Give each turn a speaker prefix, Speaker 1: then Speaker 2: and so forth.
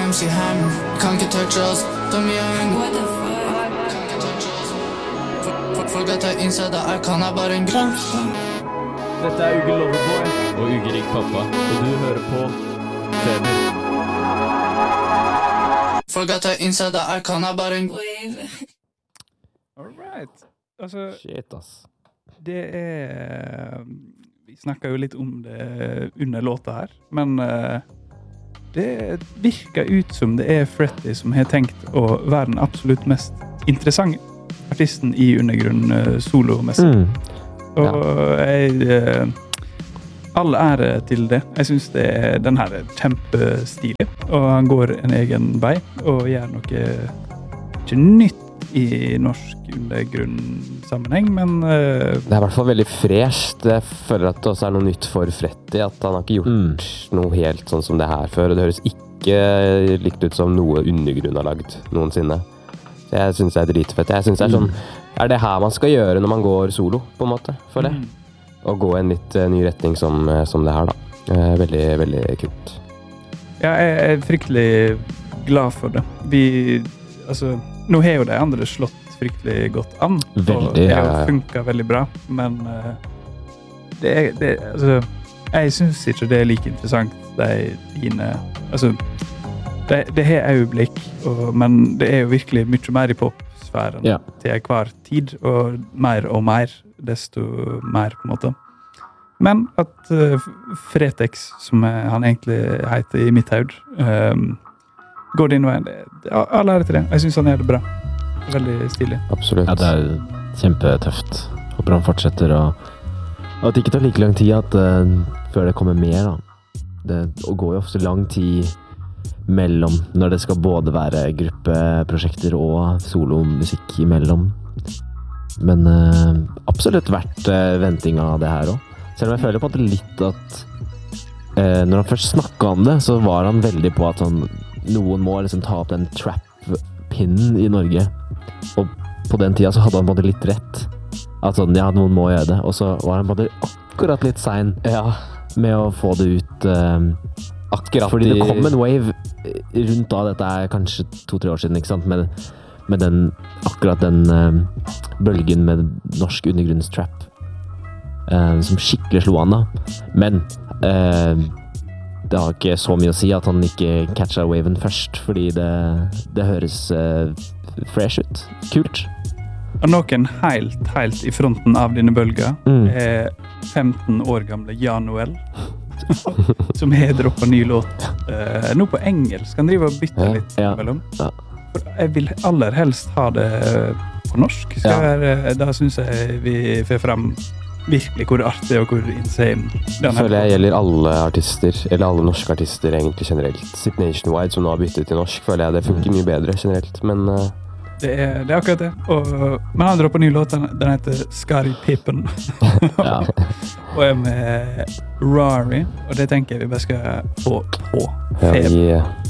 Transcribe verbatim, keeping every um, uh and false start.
Speaker 1: M C Hammer. Kan ikke touche oss, de young.
Speaker 2: What the fuck?
Speaker 1: Kan ikke touche oss. For- Folk at jeg innser det, jeg kan er bare en grunn.
Speaker 3: Dette er Uge Loverboy og Uge Rik Pappa, og du hører på Feber.
Speaker 1: Folk at jeg innser det, jeg kan er bare en
Speaker 2: Wave.
Speaker 4: Alright. Altså,
Speaker 5: Shit, ass.
Speaker 4: det er Vi snakket jo litt om det under låta her, men uh, det virker ut som det er Fretty som har tenkt å være den absolutt mest interessante artisten i undergrunn uh, solomessig.
Speaker 5: Mm.
Speaker 4: Og jeg uh, all ære til det. Jeg synes det er, den her er kjempestilig, og han går en egen vei og gjør noe ikke nytt i norsk undergrunn-sammenheng, men uh,
Speaker 5: Det er i hvert fall veldig fresht. Jeg føler at det også er noe nytt for Fretty, at han har ikke gjort
Speaker 6: Mm.
Speaker 5: noe helt sånn som det her før, og det høres ikke likt ut som noe undergrunn har lagd noensinne. Så jeg synes det er dritfett. Jeg synes det er sånn, er det her man skal gjøre når man går solo, på en måte, for det?
Speaker 4: mm.
Speaker 5: Å gå en litt eh, ny retning som, eh, som det her, da. Eh, veldig, veldig kult.
Speaker 4: Ja, jeg er fryktelig glad for det. Vi, altså, nå har jo de andre slått fryktelig godt an, og
Speaker 5: Veldig,
Speaker 4: det
Speaker 5: ja,
Speaker 4: har
Speaker 5: ja, ja.
Speaker 4: funket veldig bra, men uh, det er, det, altså, jeg synes ikke det er like interessant, de dine, altså, det, det har øyeblikk, og, men det er jo virkelig mye mer i popsfæren
Speaker 5: Ja.
Speaker 4: til hver tid, og mer og mer, desto mer på en måte. Men at uh, Fretex, som er, han egentlig heter i mitt haud, um, går din vei. Det, det, all ære til det. Jeg synes han gjør det bra. Veldig stilig.
Speaker 5: Absolutt.
Speaker 6: Ja, det er kjempetøft. Håper han fortsetter, og, og at det ikke tar like lang tid at, uh, før det kommer mer. Da. Det og går jo ofte lang tid mellom når det skal både være gruppeprosjekter og solomusikk imellom. Men uh, absolutt verdt uh, venting av det her også. Selv om jeg føler på en måte litt at uh, når han først snakket om det, så var han veldig på at sånn, noen må liksom ta opp den trap-pinnen i Norge. Og på den tida så hadde han på en måte litt rett. At sånn, ja, noen må gjøre det. Og så var han på en måte akkurat litt sein
Speaker 5: Ja,
Speaker 6: med å få det ut. Uh,
Speaker 5: akkurat
Speaker 6: fordi det
Speaker 5: i-
Speaker 6: kom en wave rundt da, dette er kanskje to-tre år siden, ikke sant? Med, med den, akkurat den uh, bølgen med norsk undergrunnstrap. Uh, som skikkelig slo an da. Men uh, det har ikke så mye å si at han ikke catcha waven først, fordi det, det høres uh, fresh ut. Kult.
Speaker 4: Og noen helt, helt i fronten av denne bølga
Speaker 6: Mm.
Speaker 4: er femten år gamle Jan Noel, som har droppet ny låt. Uh, nå på engelsk. Han driver og bytter
Speaker 5: Ja,
Speaker 4: litt
Speaker 6: ja,
Speaker 4: mellom.
Speaker 6: ja.
Speaker 4: For jeg vil aller helst ha det på norsk. Skal
Speaker 5: Ja.
Speaker 4: være, da synes jeg vi får frem virkelig hvor artig og hvor insane den
Speaker 5: Jeg føler jeg gjelder alle artister, eller alle norske artister egentlig generelt. Sitt Nationwide, som nå har byttet til norsk, føler jeg det funker mye bedre generelt, men uh,
Speaker 4: Det er, det er akkurat det. Og, men han dropper en ny låt, den, den heter Scottie Pippen.
Speaker 6: Ja.
Speaker 4: Og er med Rari, og det tenker jeg vi bare skal få på
Speaker 5: ja,
Speaker 4: feber.
Speaker 5: yeah.